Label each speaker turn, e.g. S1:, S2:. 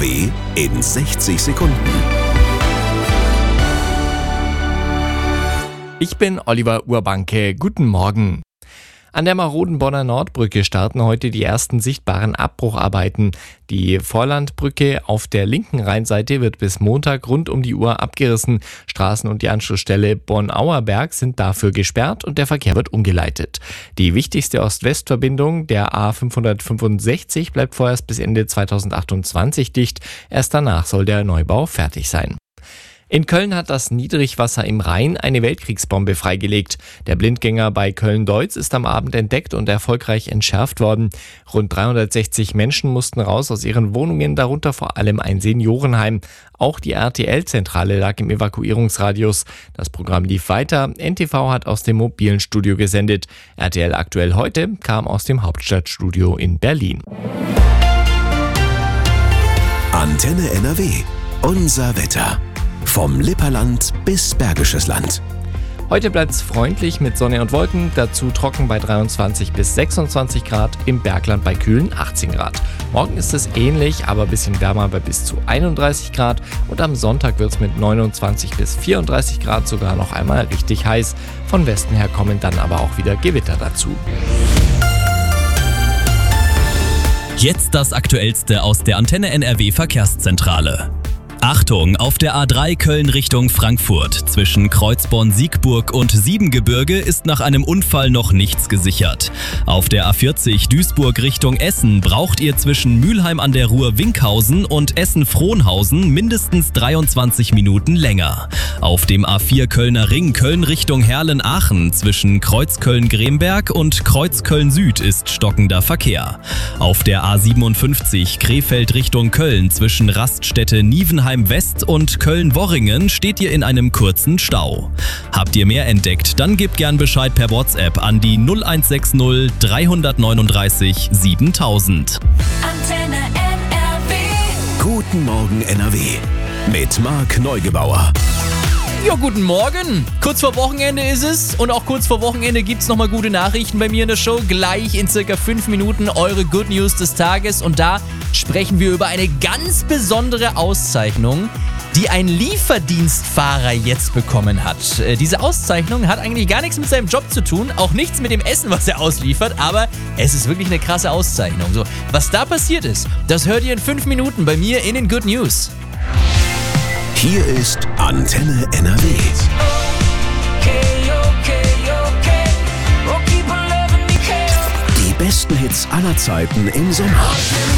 S1: NRW in 60 Sekunden.
S2: Ich bin Oliver Urbanke. Guten Morgen. An der maroden Bonner Nordbrücke starten heute die ersten sichtbaren Abbrucharbeiten. Die Vorlandbrücke auf der linken Rheinseite wird bis Montag rund um die Uhr abgerissen. Straßen und die Anschlussstelle Bonn-Auerberg sind dafür gesperrt und der Verkehr wird umgeleitet. Die wichtigste Ost-West-Verbindung, der A565, bleibt vorerst bis Ende 2028 dicht. Erst danach soll der Neubau fertig sein. In Köln hat das Niedrigwasser im Rhein eine Weltkriegsbombe freigelegt. Der Blindgänger bei Köln-Deutz ist am Abend entdeckt und erfolgreich entschärft worden. Rund 360 Menschen mussten raus aus ihren Wohnungen, darunter vor allem ein Seniorenheim. Auch die RTL-Zentrale lag im Evakuierungsradius. Das Programm lief weiter. NTV hat aus dem mobilen Studio gesendet. RTL aktuell heute kam aus dem Hauptstadtstudio in Berlin.
S1: Antenne NRW. Unser Wetter. Vom Lipperland bis Bergisches Land.
S2: Heute bleibt es freundlich mit Sonne und Wolken, dazu trocken bei 23 bis 26 Grad, im Bergland bei kühlen 18 Grad. Morgen ist es ähnlich, aber ein bisschen wärmer bei bis zu 31 Grad und am Sonntag wird es mit 29 bis 34 Grad sogar noch einmal richtig heiß. Von Westen her kommen dann aber auch wieder Gewitter dazu.
S3: Jetzt das Aktuellste aus der Antenne NRW Verkehrszentrale. Achtung, auf der A3 Köln Richtung Frankfurt. Zwischen Kreuzborn-Siegburg und Siebengebirge ist nach einem Unfall noch nichts gesichert. Auf der A40 Duisburg Richtung Essen braucht ihr zwischen Mülheim an der Ruhr-Winkhausen und Essen-Frohnhausen mindestens 23 Minuten länger. Auf dem A4 Kölner Ring Köln Richtung Herlen-Aachen zwischen Kreuzköln-Gremberg und Kreuzköln-Süd ist stockender Verkehr. Auf der A57 Krefeld Richtung Köln zwischen Raststätte-Nievenheim West und Köln-Worringen steht ihr in einem kurzen Stau. Habt ihr mehr entdeckt, dann gebt gern Bescheid per WhatsApp an die 0160 339 7000.
S4: Antenne NRW.
S1: Guten Morgen NRW. Mit Marc Neugebauer.
S5: Ja, guten Morgen. Kurz vor Wochenende ist es und auch kurz vor Wochenende gibt's nochmal gute Nachrichten bei mir in der Show. Gleich in circa 5 Minuten eure Good News des Tages und da sprechen wir über eine ganz besondere Auszeichnung, die ein Lieferdienstfahrer jetzt bekommen hat. Diese Auszeichnung hat eigentlich gar nichts mit seinem Job zu tun, auch nichts mit dem Essen, was er ausliefert, aber es ist wirklich eine krasse Auszeichnung. So, was da passiert ist, das hört ihr in 5 Minuten bei mir in den Good News.
S1: Hier ist Antenne NRW. Die besten Hits aller Zeiten im Sommer.